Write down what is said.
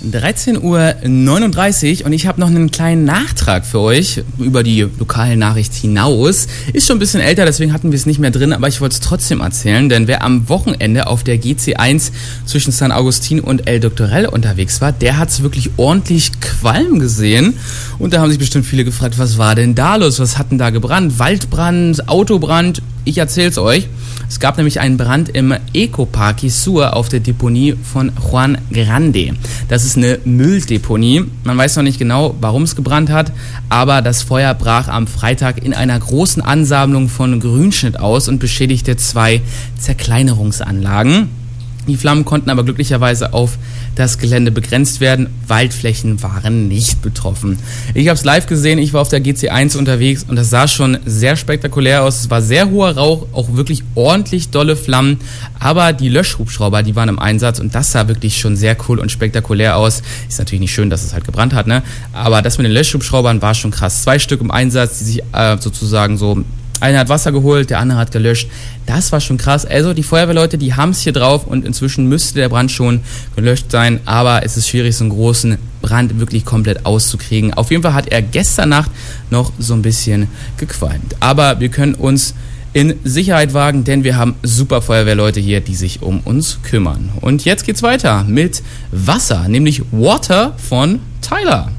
13:39 Uhr und ich habe noch einen kleinen Nachtrag für euch über die lokale Nachricht hinaus. Ist schon ein bisschen älter, deswegen hatten wir es nicht mehr drin, aber ich wollte es trotzdem erzählen, denn wer am Wochenende auf der GC1 zwischen San Agustin und El Doctorel unterwegs war, der hat es wirklich ordentlich Qualm gesehen und da haben sich bestimmt viele gefragt, was war denn da los, was hat denn da gebrannt? Waldbrand, Autobrand? Ich erzähl's euch. Es gab nämlich einen Brand im Ecoparque Sur auf der Deponie von Juan Grande. Das ist eine Mülldeponie. Man weiß noch nicht genau, warum es gebrannt hat, aber das Feuer brach am Freitag in einer großen Ansammlung von Grünschnitt aus und beschädigte 2 Zerkleinerungsanlagen. Die Flammen konnten aber glücklicherweise auf das Gelände begrenzt werden. Waldflächen waren nicht betroffen. Ich habe es live gesehen, ich war auf der GC1 unterwegs und das sah schon sehr spektakulär aus. Es war sehr hoher Rauch, auch wirklich ordentlich dolle Flammen, aber die Löschhubschrauber, die waren im Einsatz und das sah wirklich schon sehr cool und spektakulär aus. Ist natürlich nicht schön, dass es halt gebrannt hat, ne? Aber das mit den Löschhubschraubern war schon krass. 2 Stück im Einsatz, die sich sozusagen so... Einer hat Wasser geholt, der andere hat gelöscht. Das war schon krass. Also die Feuerwehrleute, die haben es hier drauf und inzwischen müsste der Brand schon gelöscht sein. Aber es ist schwierig, so einen großen Brand wirklich komplett auszukriegen. Auf jeden Fall hat er gestern Nacht noch so ein bisschen gequalmt. Aber wir können uns in Sicherheit wagen, denn wir haben super Feuerwehrleute hier, die sich um uns kümmern. Und jetzt geht's weiter mit Wasser, nämlich Water von Tyler.